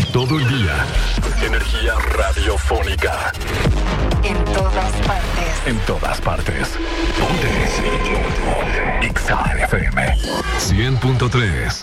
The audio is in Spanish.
Todo el día. Energía radiofónica. En todas partes. En todas partes. Ponte. Exa FM 100.3.